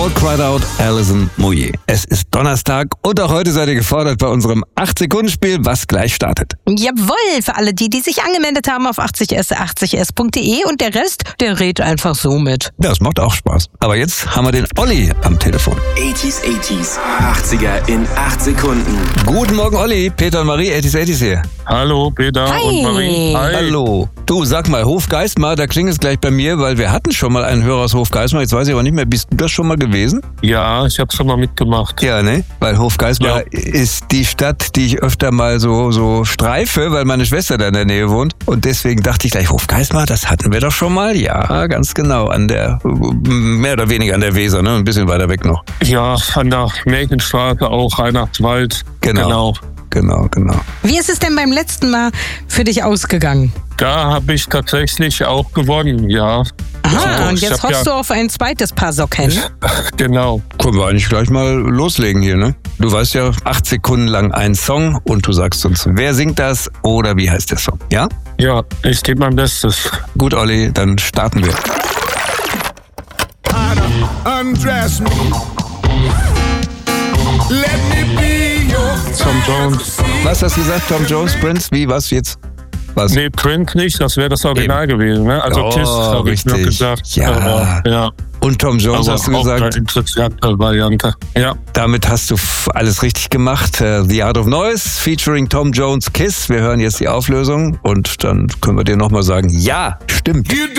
All Cried Out, Alison Moyet. Es ist Donnerstag und auch heute seid ihr gefordert bei unserem 8-Sekunden-Spiel, was gleich startet. Jawohl, für alle die sich angemeldet haben auf 80s80s.de und der Rest, der redet einfach so mit. Ja, das macht auch Spaß. Aber jetzt haben wir den Olli am Telefon. 80s, 80er in 8 Sekunden. Guten Morgen, Olli. Peter und Marie, 80s hier. Hallo, Peter Hi. und Marie. Hi. Hallo. Du, sag mal, Hofgeismar, da klingt es gleich bei mir, weil wir hatten schon mal einen Hörer aus Hofgeismar. Jetzt weiß ich aber nicht mehr, bist du das schon mal gewesen? Ja, ich habe schon mal mitgemacht. Ja, ne? Weil Hofgeismar ist die Stadt, die ich öfter mal so streife, weil meine Schwester da in der Nähe wohnt. Und deswegen dachte ich gleich, Hofgeismar, das hatten wir doch schon mal. Ja, ganz genau. Mehr oder weniger an der Weser, ne? Ein bisschen weiter weg noch. Ja, an der Märchenstraße auch, Reinhardtswald. Genau. Wie ist es denn beim letzten Mal für dich ausgegangen? Da habe ich tatsächlich auch gewonnen, ja. Aha, und Ich jetzt hab hoffst du auf ein zweites Paar Socken. Genau. Können wir eigentlich gleich mal loslegen hier, ne? Du weißt ja, 8 Sekunden lang ein Song und du sagst uns, wer singt das oder wie heißt der Song, ja? Ja, ich gebe mein Bestes. Gut, Olli, dann starten wir. Undress me. Let me be your Tom Jones. Was hast du gesagt, Tom Jones, Prince? Wie, was jetzt? Was? Nee, Prince nicht, das wäre das Original gewesen, ne? Also Kiss habe ich noch richtig. gesagt. Ja. Aber, ja. Und Tom Jones Aber hast du auch gesagt, eine interessante Variante. Ja. damit hast du alles richtig gemacht. The Art of Noise featuring Tom Jones, Kiss. Wir hören jetzt die Auflösung und dann können wir dir nochmal sagen, ja, stimmt. You